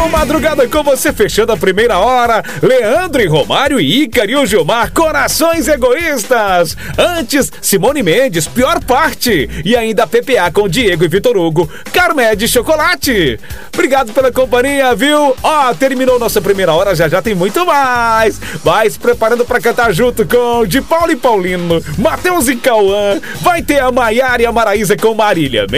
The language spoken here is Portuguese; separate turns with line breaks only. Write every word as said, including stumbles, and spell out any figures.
Madrugada com você, fechando a primeira hora. Leandro e Romário e Ícaro e o Gilmar, Corações Egoístas. Antes, Simone Mendes, Pior Parte. E ainda P P A com Diego e Vitor Hugo, Carmed Chocolate. Obrigado pela companhia, viu? Ó, terminou nossa primeira hora, já já tem muito mais. Vai se preparando pra cantar junto com De Paulo e Paulino, Matheus e Cauã. Vai ter a Maiara e a Maraísa com Marília.